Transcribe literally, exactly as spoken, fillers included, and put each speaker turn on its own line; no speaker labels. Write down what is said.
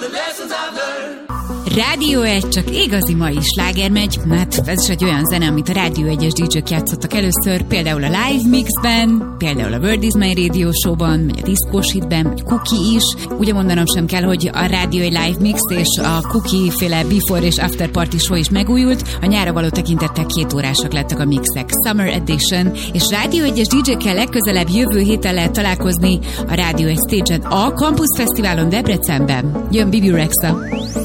Rádió egy, csak igazi mai sláger megy. Hát ez is egy olyan zene, amit a Rádió egyes dé jék játszottak először, például a Live Mixben, például a World is My Radio Show-ban, vagy a Disco Shitben, vagy Cookie is. Ugye mondanom sem kell, hogy a Rádió egy Live Mix és a Cookie féle Before és After Party Show is megújult. A nyára való tekintettel két órásak lettek a mixek. Summer Edition, és Rádió egyes dé jékkel legközelebb jövő héten lehet találkozni a Rádió egy Stage-en a Campus Fesztiválon Debrecenben. Jön Bibi Rexa.